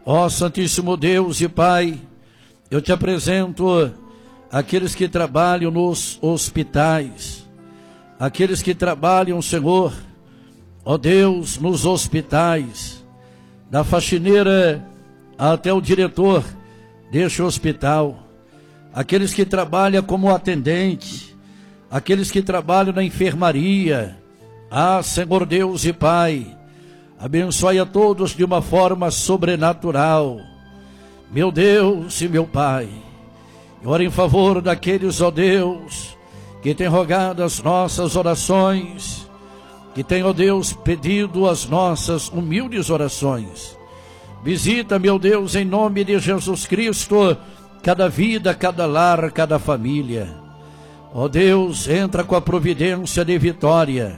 Ó Santíssimo Deus e Pai, eu te apresento aqueles que trabalham nos hospitais, aqueles que trabalham, Senhor, ó Deus, nos hospitais, da faxineira até o diretor deste hospital, aqueles que trabalham como atendente, aqueles que trabalham na enfermaria. Ah, Senhor Deus e Pai, abençoe a todos de uma forma sobrenatural. Meu Deus e meu Pai, eu oro em favor daqueles, ó Deus, que têm rogado as nossas orações, que têm, ó Deus, pedido as nossas humildes orações. Visita, meu Deus, em nome de Jesus Cristo, cada vida, cada lar, cada família. Ó Deus, entra com a providência de vitória.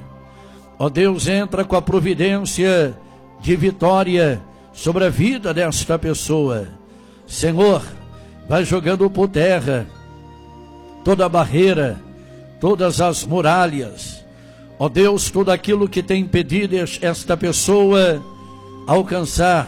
Ó Deus, entra com a providência de vitória sobre a vida desta pessoa. Senhor, vai jogando por terra toda a barreira, todas as muralhas. Ó Deus, tudo aquilo que tem impedido esta pessoa alcançar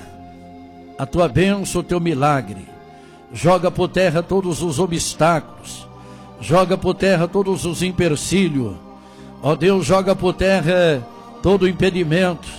a tua bênção, o teu milagre. Joga por terra todos os obstáculos, joga por terra todos os empecilhos. Ó Deus, joga por terra todo o impedimento.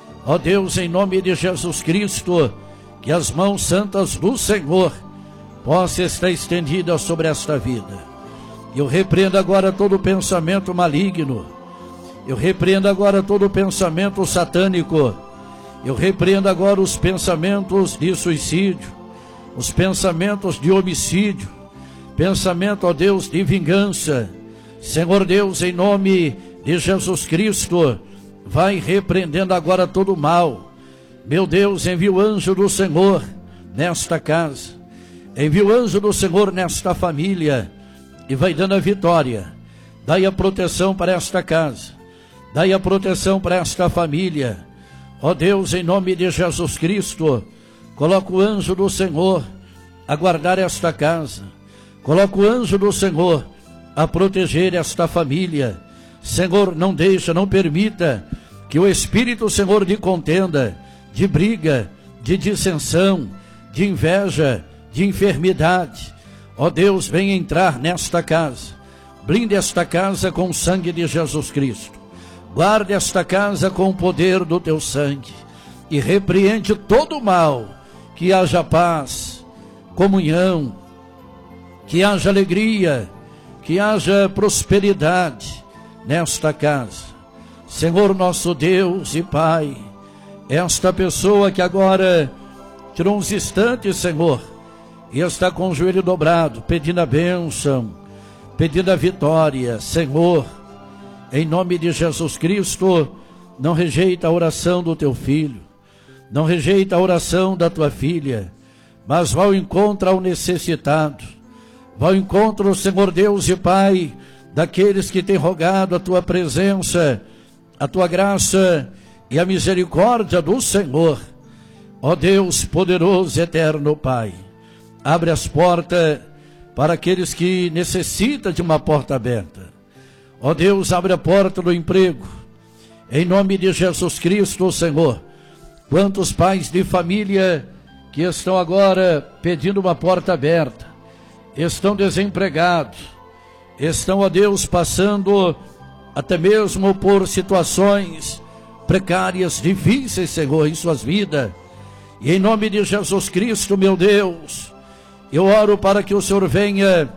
Ó Deus, em nome de Jesus Cristo, que as mãos santas do Senhor possam estar estendidas sobre esta vida. Eu repreendo agora todo pensamento maligno. Eu repreendo agora todo pensamento satânico. Eu repreendo agora os pensamentos de suicídio, os pensamentos de homicídio, pensamento, ó Deus, de vingança. Senhor Deus, em nome de Jesus Cristo, vai repreendendo agora todo o mal. Meu Deus, envia o anjo do Senhor nesta casa, envia o anjo do Senhor nesta família, e vai dando a vitória. Dai a proteção para esta casa, dai a proteção para esta família. Ó Deus, em nome de Jesus Cristo, coloca o anjo do Senhor a guardar esta casa, coloca o anjo do Senhor a proteger esta família. Senhor, não deixa, não permita que o Espírito, Senhor, de contenda, de briga, de dissensão, de inveja, de enfermidade, ó Deus, venha entrar nesta casa. Blinde esta casa com o sangue de Jesus Cristo. Guarde esta casa com o poder do teu sangue e repreende todo o mal. Que haja paz, comunhão, que haja alegria, que haja prosperidade nesta casa. Senhor nosso Deus e Pai, esta pessoa que agora tirou uns instantes, Senhor, e está com o joelho dobrado, pedindo a bênção, pedindo a vitória. Senhor, em nome de Jesus Cristo, não rejeita a oração do teu filho, não rejeita a oração da tua filha, mas vá ao encontro ao necessitado, vá ao encontro, Senhor Deus e Pai, daqueles que têm rogado a tua presença, a tua graça e a misericórdia do Senhor. Ó Deus poderoso e eterno Pai, abre as portas para aqueles que necessitam de uma porta aberta. Ó Deus, abre a porta do emprego, em nome de Jesus Cristo, Senhor. Quantos pais de família que estão agora pedindo uma porta aberta, estão desempregados, estão, ó Deus, passando até mesmo por situações precárias, difíceis, Senhor, em suas vidas. E em nome de Jesus Cristo, meu Deus, eu oro para que o Senhor venha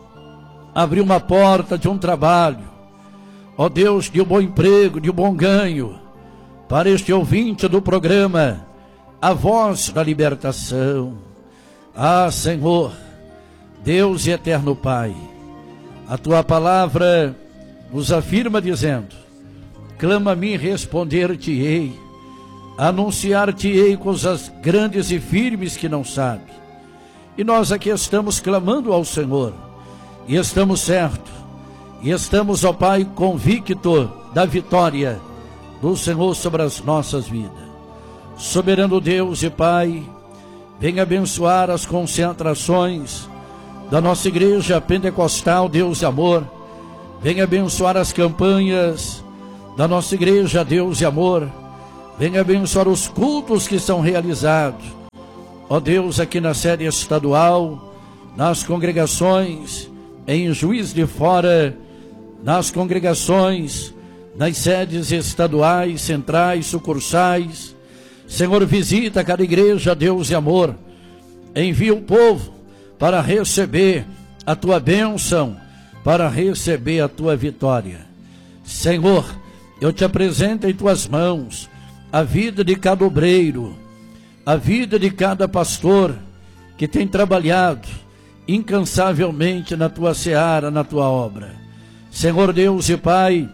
abrir uma porta de um trabalho, ó Deus, de um bom emprego, de um bom ganho, para este ouvinte do programa, a voz da libertação. Ah, Senhor, Deus e eterno Pai, a tua palavra nos afirma dizendo: clama a mim, responder-te-ei, anunciar-te-ei coisas grandes e firmes que não sabe. E nós aqui estamos clamando ao Senhor, e estamos certos, e estamos, ó Pai, convicto da vitória do Senhor sobre as nossas vidas. Soberano Deus e Pai, venha abençoar as concentrações da nossa igreja pentecostal, Deus e amor. Venha abençoar as campanhas da nossa igreja, Deus e amor. Venha abençoar os cultos que são realizados. ó Deus, aqui na sede estadual, nas congregações em Juiz de Fora, nas congregações, nas sedes estaduais, centrais, sucursais. Senhor, visita cada igreja, Deus e amor. Envia o povo para receber a tua bênção, para receber a tua vitória. Senhor, eu te apresento em tuas mãos a vida de cada obreiro, a vida de cada pastor que tem trabalhado incansavelmente na tua seara, na tua obra. Senhor Deus e Pai,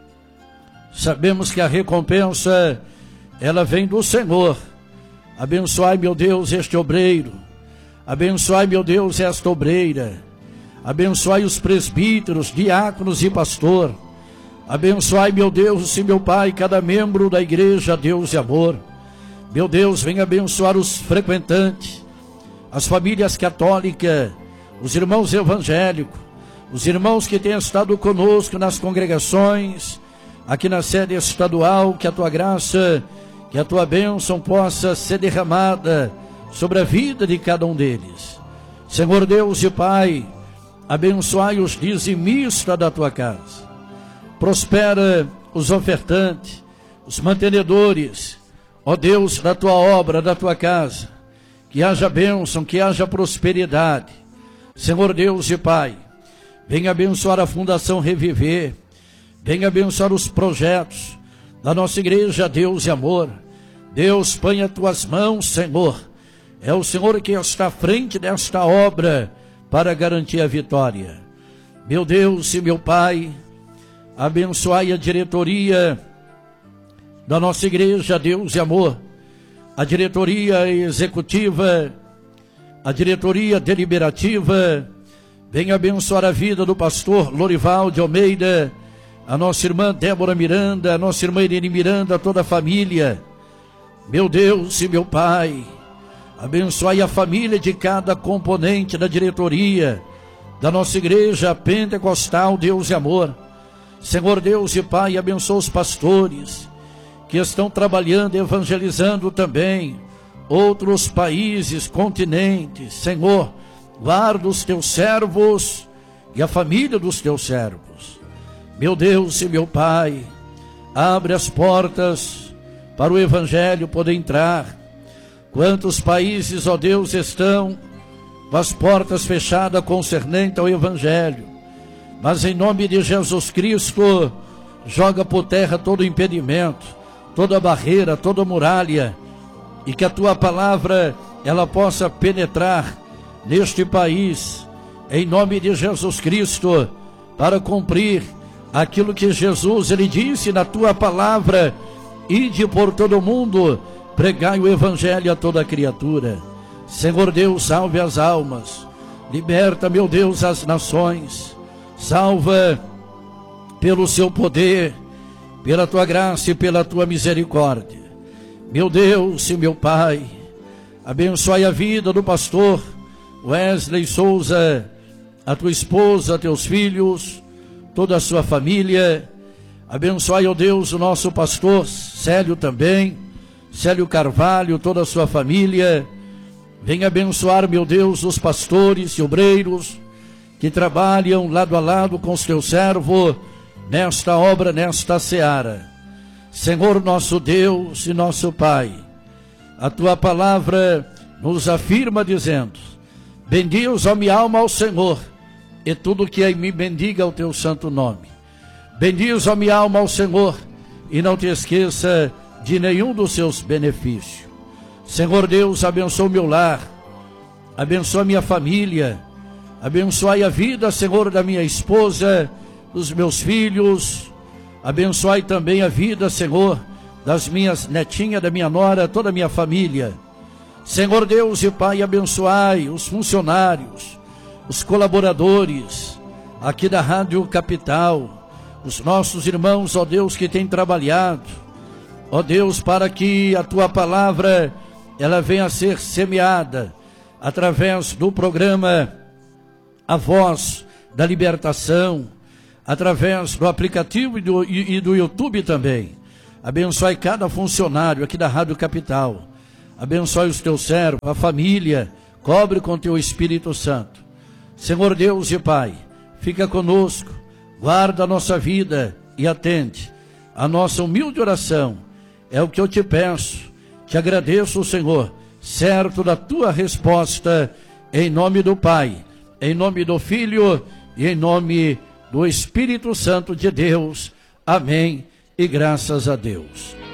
sabemos que a recompensa, ela vem do Senhor. Abençoai, meu Deus, este obreiro. Abençoai, meu Deus, esta obreira. Abençoai os presbíteros, diáconos e pastor. Abençoai, meu Deus e meu Pai, cada membro da igreja, Deus e amor. Meu Deus, venha abençoar os frequentantes, as famílias católicas, os irmãos evangélicos, os irmãos que têm estado conosco nas congregações, aqui na sede estadual. Que a tua graça, que a tua bênção possa ser derramada sobre a vida de cada um deles. Senhor Deus e Pai, abençoai os dizimistas da tua casa. Prospera os ofertantes, os mantenedores, ó Deus, da tua obra, da tua casa. Que haja bênção, que haja prosperidade. Senhor Deus e Pai, venha abençoar a Fundação Reviver. Venha abençoar os projetos da nossa igreja, Deus e amor. Deus, põe as tuas mãos, Senhor. É o Senhor que está à frente desta obra para garantir a vitória. Meu Deus e meu Pai, abençoai a diretoria da nossa igreja, Deus e amor. A diretoria executiva, a diretoria deliberativa. Venha abençoar a vida do pastor Lorival de Almeida, a nossa irmã Débora Miranda, a nossa irmã Irene Miranda, toda a família. Meu Deus e meu Pai, abençoai a família de cada componente da diretoria da nossa igreja pentecostal, Deus e amor. Senhor Deus e Pai, abençoa os pastores que estão trabalhando, evangelizando também outros países, continentes. Senhor, guarda os teus servos e a família dos teus servos. Meu Deus e meu Pai, abre as portas para o Evangelho poder entrar. Quantos países, ó Deus, estão com as portas fechadas concernente ao Evangelho. Mas em nome de Jesus Cristo, joga por terra todo impedimento, toda barreira, toda muralha, e que a tua palavra, ela possa penetrar neste país, em nome de Jesus Cristo, para cumprir aquilo que Jesus, ele disse na tua palavra: ide por todo o mundo, pregai o evangelho a toda criatura. Senhor Deus, salve as almas, liberta, meu Deus, as nações, salva pelo seu poder, pela tua graça e pela tua misericórdia. Meu Deus e meu Pai, abençoai a vida do pastor Wesley Souza, a tua esposa, teus filhos, toda a sua família. Abençoai, ó Deus, o nosso pastor Célio também, Célio Carvalho, toda a sua família. Venha abençoar, meu Deus, os pastores e obreiros que trabalham lado a lado com os teus servos nesta obra, nesta seara. Senhor nosso Deus e nosso Pai, a tua palavra nos afirma dizendo: bendiz, ó minha alma, ao Senhor, e tudo que em mim bendiga o teu santo nome. Bendiz, ó minha alma, ao Senhor, e não te esqueça de nenhum dos seus benefícios. Senhor Deus, abençoa o meu lar, abençoa a minha família, abençoai a vida, Senhor, da minha esposa, dos meus filhos. Abençoai também a vida, Senhor, das minhas netinhas, da minha nora, toda a minha família. Senhor Deus e Pai, abençoai os funcionários, os colaboradores aqui da Rádio Capital, os nossos irmãos, ó Deus, que têm trabalhado, ó Deus, para que a tua palavra, ela venha a ser semeada através do programa A Voz da Libertação, através do aplicativo e do YouTube também. Abençoai cada funcionário aqui da Rádio Capital. abençoe os teus servos, a família, cobre com teu Espírito Santo. Senhor Deus e Pai, fica conosco, guarda a nossa vida e atende a nossa humilde oração. É o que eu te peço, te agradeço, Senhor, certo da tua resposta, em nome do Pai, em nome do Filho e em nome do Espírito Santo de Deus. Amém e graças a Deus.